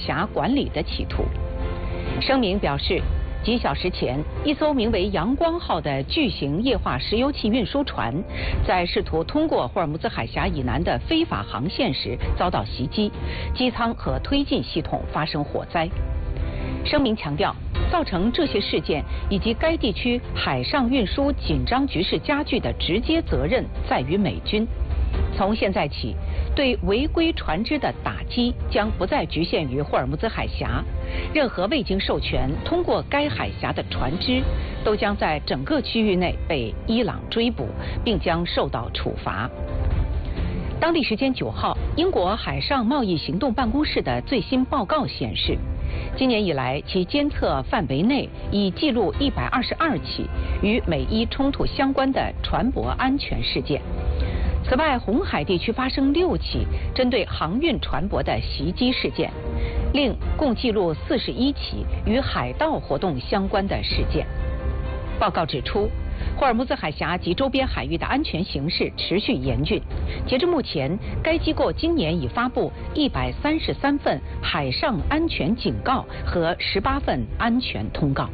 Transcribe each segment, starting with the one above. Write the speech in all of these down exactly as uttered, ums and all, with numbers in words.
峡管理的企图。声明表示，几小时前，一艘名为“阳光号”的巨型液化石油气运输船，在试图通过霍尔木兹海峡以南的非法航线时遭到袭击，机舱和推进系统发生火灾。声明强调，造成这些事件以及该地区海上运输紧张局势加剧的直接责任在于美军。从现在起，对违规船只的打击将不再局限于霍尔木兹海峡，任何未经授权通过该海峡的船只，都将在整个区域内被伊朗追捕，并将受到处罚。当地时间九号，英国海上贸易行动办公室的最新报告显示，今年以来，其监测范围内已记录一百二十二起与美伊冲突相关的船舶安全事件。此外，红海地区发生六起针对航运船舶的袭击事件，另共记录四十一起与海盗活动相关的事件。报告指出，霍尔木兹海峡及周边海域的安全形势持续严峻。截至目前，该机构今年已发布一百三十三份海上安全警告和十八份安全通告。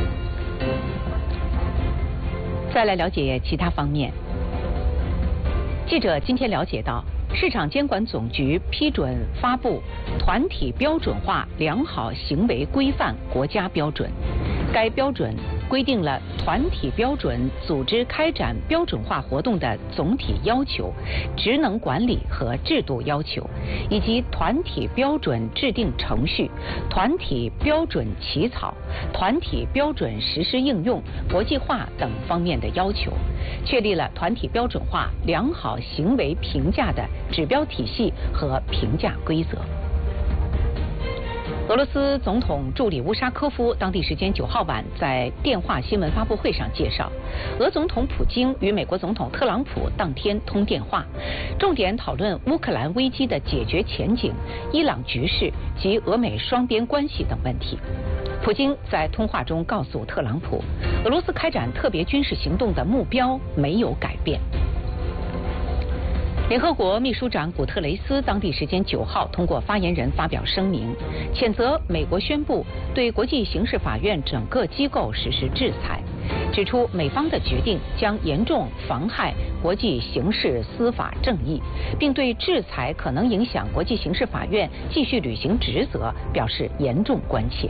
再来了解其他方面。记者今天了解到，市场监管总局批准发布团体标准化良好行为规范国家标准。该标准规定了团体标准组织开展标准化活动的总体要求、职能管理和制度要求，以及团体标准制定程序、团体标准起草、团体标准实施应用、国际化等方面的要求，确立了团体标准化良好行为评价的指标体系和评价规则。俄罗斯总统助理乌沙科夫当地时间九号晚在电话新闻发布会上介绍，俄总统普京与美国总统特朗普当天通电话，重点讨论乌克兰危机的解决前景、伊朗局势及俄美双边关系等问题。普京在通话中告诉特朗普，俄罗斯开展特别军事行动的目标没有改变。联合国秘书长古特雷斯当地时间九号通过发言人发表声明，谴责美国宣布对国际刑事法院整个机构实施制裁，指出美方的决定将严重妨害国际刑事司法正义，并对制裁可能影响国际刑事法院继续履行职责表示严重关切。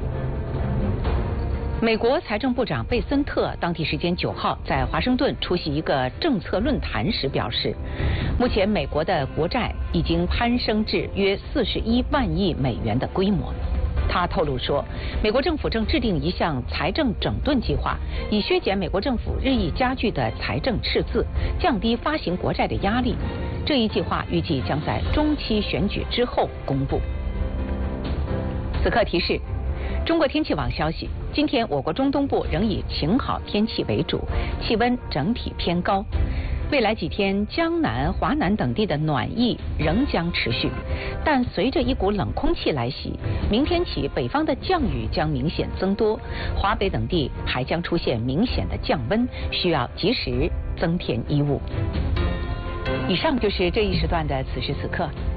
美国财政部长贝森特当地时间九号在华盛顿出席一个政策论坛时表示，目前美国的国债已经攀升至约四十一万亿美元的规模。他透露说，美国政府正制定一项财政整顿计划，以削减美国政府日益加剧的财政赤字，降低发行国债的压力。这一计划预计将在中期选举之后公布。此刻提示，中国天气网消息，今天我国中东部仍以晴好天气为主，气温整体偏高。未来几天，江南、华南等地的暖意仍将持续，但随着一股冷空气来袭，明天起北方的降雨将明显增多，华北等地还将出现明显的降温，需要及时增添衣物。以上就是这一时段的此时此刻。